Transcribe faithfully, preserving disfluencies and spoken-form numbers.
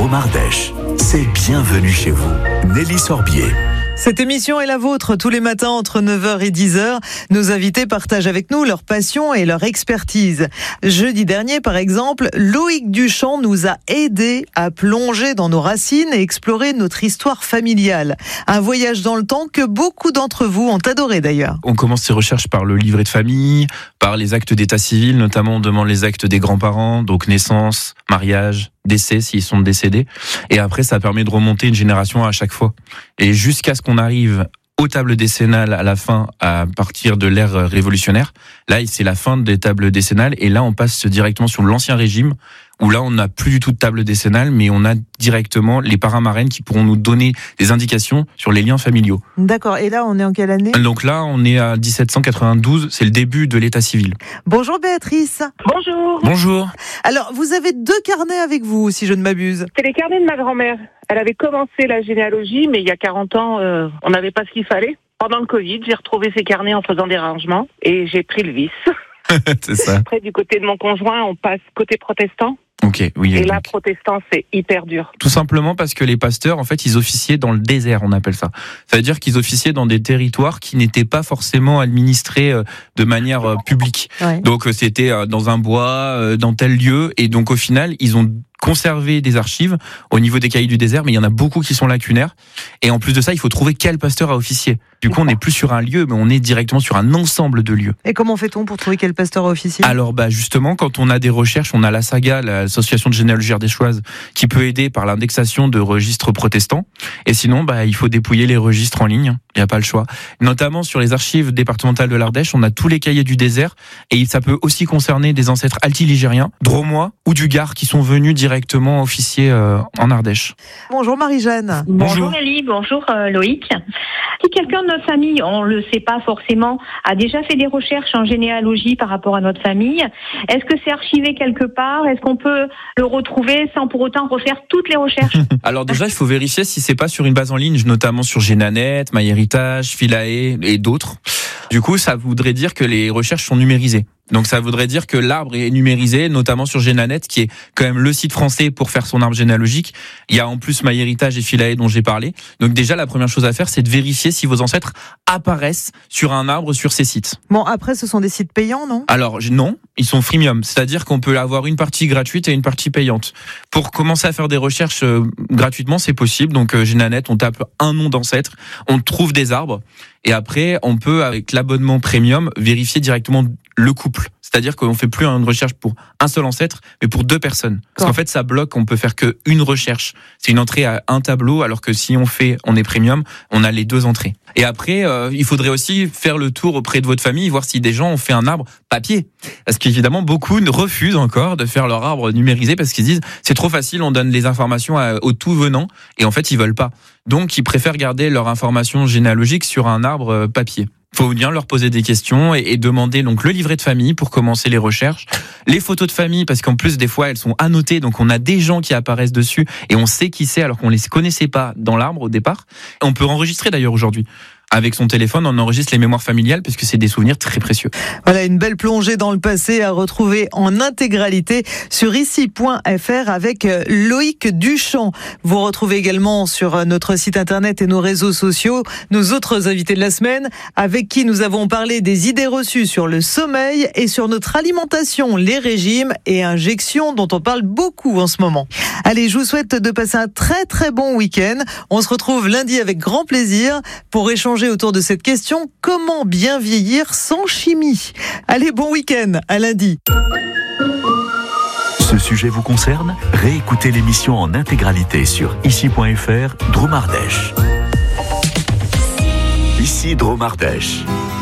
Drôme Ardèche, c'est bienvenue chez vous. Nelly Sorbier. Cette émission est la vôtre tous les matins entre neuf heures et dix heures. Nos invités partagent avec nous leur passion et leur expertise. Jeudi dernier, par exemple, Loïc Duchamp nous a aidés à plonger dans nos racines et explorer notre histoire familiale. Un voyage dans le temps que beaucoup d'entre vous ont adoré d'ailleurs. On commence ces recherches par le livret de famille, par les actes d'état civil, notamment on demande les actes des grands-parents, donc naissance, mariage, décès s'ils sont décédés. Et après, ça permet de remonter une génération à chaque fois. Et jusqu'à ce qu'on arrive aux tables décennales à la fin, à partir de l'ère révolutionnaire. Là, c'est la fin des tables décennales. Et là, on passe directement sur l'ancien régime, où là, on n'a plus du tout de table décennale, mais on a directement les parrains-marraines qui pourront nous donner des indications sur les liens familiaux. D'accord. Et là, on est en quelle année ? Donc là, on est à dix-sept cent quatre-vingt-douze. C'est le début de l'état civil. Bonjour Béatrice. Bonjour. Bonjour. Alors, vous avez deux carnets avec vous, si je ne m'abuse. C'est les carnets de ma grand-mère. Elle avait commencé la généalogie, mais il y a quarante ans, euh, on n'avait pas ce qu'il fallait. Pendant le Covid, j'ai retrouvé ces carnets en faisant des rangements et j'ai pris le vice. C'est ça. Après, du côté de mon conjoint, on passe côté protestant. Ok, oui. Et donc. là, protestant, c'est hyper dur. Tout simplement parce que les pasteurs, en fait, ils officiaient dans le désert, on appelle ça. Ça veut dire qu'ils officiaient dans des territoires qui n'étaient pas forcément administrés de manière publique. Ouais. Donc, c'était dans un bois, dans tel lieu. Et donc, au final, ils ont conservé des archives au niveau des cahiers du désert, mais il y en a beaucoup qui sont lacunaires. Et en plus de ça, il faut trouver quel pasteur a officié. Du coup, on n'est plus sur un lieu, mais on est directement sur un ensemble de lieux. Et comment fait-on pour trouver quel pasteur a officié ? Alors, bah, justement, quand on a des recherches, on a la SAGA, l'association de généalogie ardéchoise, qui peut aider par l'indexation de registres protestants. Et sinon, bah, il faut dépouiller les registres en ligne. Il n'y a pas le choix. Notamment sur les archives départementales de l'Ardèche, on a tous les cahiers du désert. Et ça peut aussi concerner des ancêtres altiligériens, drômois ou du Gard qui sont venus directement officier euh, en Ardèche. Bonjour Marie-Jeanne. Bonjour Nelly, bonjour euh, Loïc. Si quelqu'un de notre famille, on le sait pas forcément, a déjà fait des recherches en généalogie par rapport à notre famille, est-ce que c'est archivé quelque part ? Est-ce qu'on peut le retrouver sans pour autant refaire toutes les recherches ? Alors déjà, il faut vérifier si c'est pas sur une base en ligne, notamment sur Génanet, MyHéritage, Philae et d'autres. Du coup, ça voudrait dire que les recherches sont numérisées. Donc ça voudrait dire que l'arbre est numérisé, notamment sur Génanet, qui est quand même le site français pour faire son arbre généalogique. Il y a en plus MyHéritage et Philae dont j'ai parlé. Donc déjà, la première chose à faire, c'est de vérifier si vos ancêtres apparaissent sur un arbre sur ces sites. Bon, après, ce sont des sites payants, non ? Alors non, ils sont freemium, c'est-à-dire qu'on peut avoir une partie gratuite et une partie payante. Pour commencer à faire des recherches euh, gratuitement, c'est possible. Donc euh, Génanet, on tape un nom d'ancêtre, on trouve des arbres. Et après, on peut, avec l'abonnement premium, vérifier directement le couple. C'est-à-dire qu'on ne fait plus une recherche pour un seul ancêtre, mais pour deux personnes. Parce qu'en fait, ça bloque, on peut faire qu'une recherche. C'est une entrée à un tableau, alors que si on fait, on est premium, on a les deux entrées. Et après, euh, il faudrait aussi faire le tour auprès de votre famille, voir si des gens ont fait un arbre papier. Parce qu'évidemment, beaucoup refusent encore de faire leur arbre numérisé parce qu'ils disent c'est trop facile, on donne les informations à, aux tout venants, et en fait, ils veulent pas. Donc, ils préfèrent garder leur information généalogique sur un arbre papier. Faut bien leur poser des questions et, et demander donc le livret de famille pour commencer les recherches, les photos de famille parce qu'en plus des fois elles sont annotées, donc on a des gens qui apparaissent dessus et on sait qui c'est alors qu'on les connaissait pas dans l'arbre au départ. On peut enregistrer d'ailleurs aujourd'hui. Avec son téléphone, on enregistre les mémoires familiales parce que c'est des souvenirs très précieux. Voilà, une belle plongée dans le passé à retrouver en intégralité sur ici point f r avec Loïc Duchamp. Vous retrouvez également sur notre site internet et nos réseaux sociaux nos autres invités de la semaine avec qui nous avons parlé des idées reçues sur le sommeil et sur notre alimentation, les régimes et injections dont on parle beaucoup en ce moment. Allez, je vous souhaite de passer un très très bon week-end. On se retrouve lundi avec grand plaisir pour échanger autour de cette question, comment bien vieillir sans chimie ? Allez, bon week-end, à lundi. Ce sujet vous concerne ? Réécoutez l'émission en intégralité sur ici point f r, Drôme Ardèche. Ici Drôme Ardèche.